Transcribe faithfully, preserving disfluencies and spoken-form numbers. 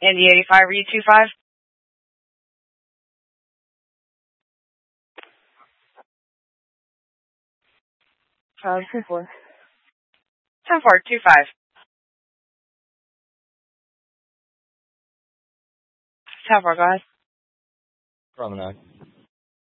Indy eighty-five, read two five. Uh, ten four. ten four, two five. ten four, go ahead. Promenade.